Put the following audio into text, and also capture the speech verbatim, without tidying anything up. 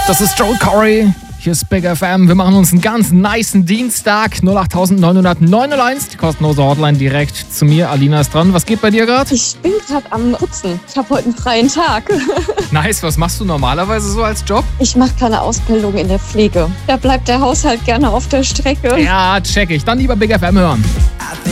Das ist Joel Corey. Hier ist Big F M. Wir machen uns einen ganz nicen Dienstag. null acht neun null neun null eins. Die kostenlose Hotline direkt zu mir. Alina ist dran. Was geht bei dir gerade? Ich bin gerade am Putzen. Ich habe heute einen freien Tag. Nice. Was machst du normalerweise so als Job? Ich mache keine Ausbildung in der Pflege. Da bleibt der Haushalt gerne auf der Strecke. Ja, check ich. Dann lieber Big F M hören.